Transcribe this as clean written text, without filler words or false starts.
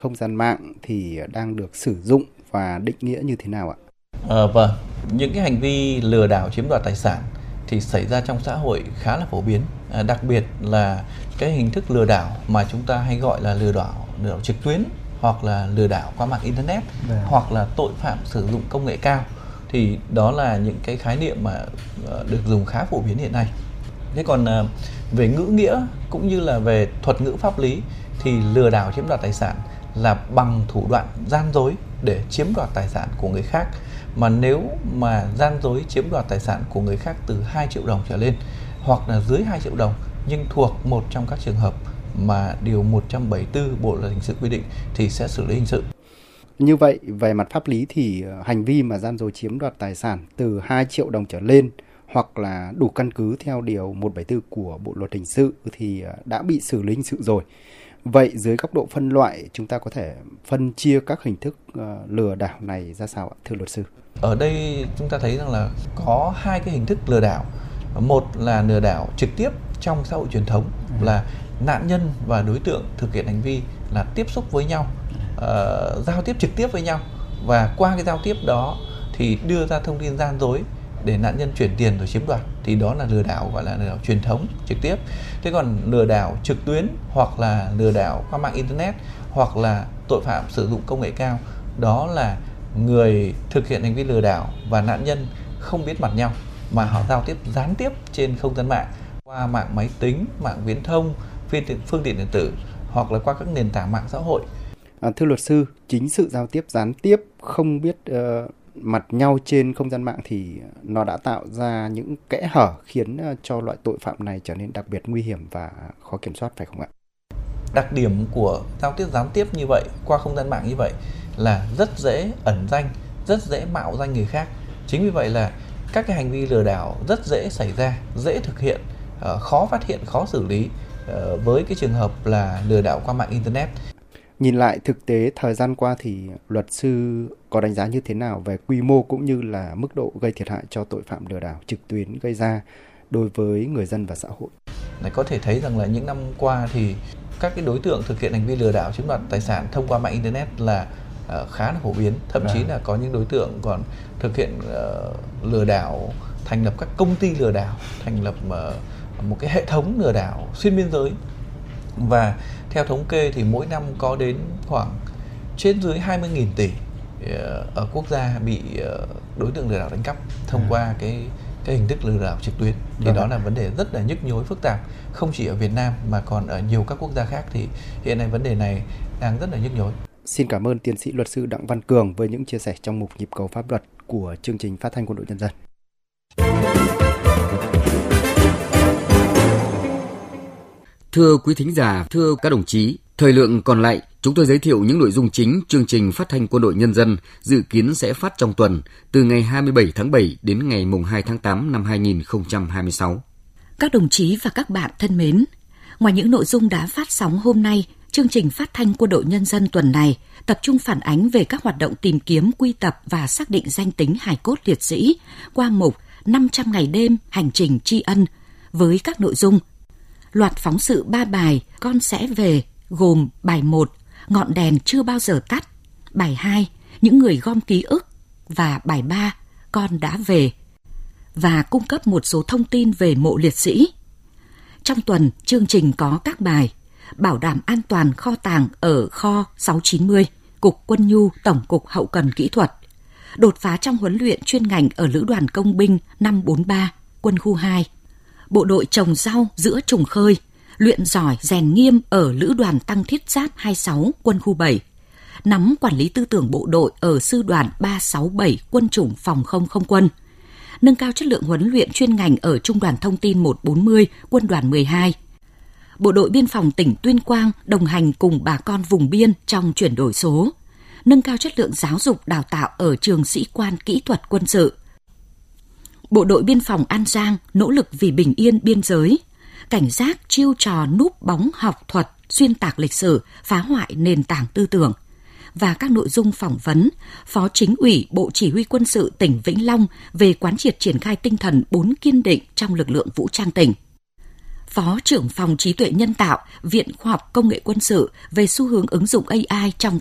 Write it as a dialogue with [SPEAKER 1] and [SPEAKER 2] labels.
[SPEAKER 1] không gian mạng thì đang được sử dụng và định nghĩa như thế nào ạ?
[SPEAKER 2] Vâng, những cái hành vi lừa đảo chiếm đoạt tài sản thì xảy ra trong xã hội khá là phổ biến, đặc biệt là cái hình thức lừa đảo mà chúng ta hay gọi là lừa đảo trực tuyến, hoặc là lừa đảo qua mạng internet, hoặc là tội phạm sử dụng công nghệ cao. Thì đó là những cái khái niệm mà được dùng khá phổ biến hiện nay. Thế còn về ngữ nghĩa cũng như là về thuật ngữ pháp lý thì lừa đảo chiếm đoạt tài sản là bằng thủ đoạn gian dối để chiếm đoạt tài sản của người khác. Mà nếu mà gian dối chiếm đoạt tài sản của người khác từ 2 triệu đồng trở lên hoặc là dưới 2 triệu đồng nhưng thuộc một trong các trường hợp mà điều 174 Bộ luật hình sự quy định thì sẽ xử lý hình sự.
[SPEAKER 1] Như vậy, về mặt pháp lý thì hành vi mà gian dối chiếm đoạt tài sản từ 2 triệu đồng trở lên hoặc là đủ căn cứ theo điều 174 của Bộ luật hình sự thì đã bị xử lý hình sự rồi. Vậy dưới góc độ phân loại, chúng ta có thể phân chia các hình thức lừa đảo này ra sao ạ, thưa luật sư?
[SPEAKER 2] Ở đây chúng ta thấy rằng là có hai cái hình thức lừa đảo. Một là lừa đảo trực tiếp trong xã hội truyền thống, là nạn nhân và đối tượng thực hiện hành vi là tiếp xúc với nhau, giao tiếp trực tiếp với nhau, và qua cái giao tiếp đó thì đưa ra thông tin gian dối để nạn nhân chuyển tiền rồi chiếm đoạt, thì đó là lừa đảo gọi là lừa đảo truyền thống trực tiếp. Thế còn lừa đảo trực tuyến hoặc là lừa đảo qua mạng internet hoặc là tội phạm sử dụng công nghệ cao, đó là người thực hiện hành vi lừa đảo và nạn nhân không biết mặt nhau mà họ giao tiếp gián tiếp trên không gian mạng, qua mạng máy tính, mạng viễn thông, phương tiện điện tử hoặc là qua các nền tảng mạng xã hội.
[SPEAKER 1] Thưa luật sư, chính sự giao tiếp gián tiếp không biết mặt nhau trên không gian mạng thì nó đã tạo ra những kẽ hở khiến cho loại tội phạm này trở nên đặc biệt nguy hiểm và khó kiểm soát, phải không ạ?
[SPEAKER 2] Đặc điểm của giao tiếp gián tiếp như vậy qua không gian mạng như vậy là rất dễ ẩn danh, rất dễ mạo danh người khác. Chính vì vậy là các cái hành vi lừa đảo rất dễ xảy ra, dễ thực hiện, khó phát hiện, khó xử lý với cái trường hợp là lừa đảo qua mạng internet.
[SPEAKER 1] Nhìn lại thực tế thời gian qua thì luật sư có đánh giá như thế nào về quy mô cũng như là mức độ gây thiệt hại cho tội phạm lừa đảo trực tuyến gây ra đối với người dân và xã hội?
[SPEAKER 2] Có thể thấy rằng là những năm qua thì các cái đối tượng thực hiện hành vi lừa đảo chiếm đoạt tài sản thông qua mạng internet là khá là phổ biến, thậm chí là có những đối tượng còn thực hiện lừa đảo, thành lập các công ty lừa đảo, thành lập một cái hệ thống lừa đảo xuyên biên giới. Và theo thống kê thì mỗi năm có đến khoảng trên dưới 20.000 tỷ ở quốc gia bị đối tượng lừa đảo đánh cắp thông qua cái hình thức lừa đảo trực tuyến. Thì đó là vấn đề rất là nhức nhối, phức tạp, không chỉ ở Việt Nam mà còn ở nhiều các quốc gia khác thì hiện nay vấn đề này đang rất là nhức nhối.
[SPEAKER 1] Xin cảm ơn tiến sĩ luật sư Đặng Văn Cường với những chia sẻ trong mục Nhịp cầu pháp luật của chương trình phát thanh Quân đội Nhân dân.
[SPEAKER 3] Thưa quý thính giả, thưa các đồng chí, thời lượng còn lại, chúng tôi giới thiệu những nội dung chính chương trình phát thanh Quân đội Nhân dân dự kiến sẽ phát trong tuần từ ngày 27 tháng 7 đến ngày 2 tháng 8 năm 2026.
[SPEAKER 4] Các đồng chí và các bạn thân mến, ngoài những nội dung đã phát sóng hôm nay, chương trình phát thanh Quân đội Nhân dân tuần này tập trung phản ánh về các hoạt động tìm kiếm, quy tập và xác định danh tính hài cốt liệt sĩ qua mục 500 ngày đêm hành trình tri ân với các nội dung: loạt phóng sự 3 bài Con sẽ về, gồm bài 1 Ngọn đèn chưa bao giờ tắt, bài 2 Những người gom ký ức và bài 3 Con đã về, và cung cấp một số thông tin về mộ liệt sĩ. Trong tuần, chương trình có các bài Bảo đảm an toàn kho tàng ở kho 690, Cục Quân nhu, Tổng cục Hậu cần Kỹ thuật, đột phá trong huấn luyện chuyên ngành ở Lữ đoàn Công binh 543, Quân khu 2, bộ đội trồng rau giữa trùng khơi, luyện giỏi rèn nghiêm ở Lữ đoàn Tăng thiết giáp 26, Quân khu 7, nắm quản lý tư tưởng bộ đội ở Sư đoàn 367, Quân chủng Phòng không không quân, nâng cao chất lượng huấn luyện chuyên ngành ở Trung đoàn Thông tin 140, Quân đoàn 12. Bộ đội Biên phòng tỉnh Tuyên Quang đồng hành cùng bà con vùng biên trong chuyển đổi số, nâng cao chất lượng giáo dục đào tạo ở trường sĩ quan kỹ thuật quân sự. Bộ đội Biên phòng An Giang nỗ lực vì bình yên biên giới, cảnh giác chiêu trò núp bóng học thuật, xuyên tạc lịch sử, phá hoại nền tảng tư tưởng. Và các nội dung phỏng vấn Phó Chính ủy Bộ Chỉ huy Quân sự tỉnh Vĩnh Long về quán triệt triển khai tinh thần 4 kiên định trong lực lượng vũ trang tỉnh. Phó trưởng phòng trí tuệ nhân tạo, Viện Khoa học Công nghệ Quân sự về xu hướng ứng dụng AI trong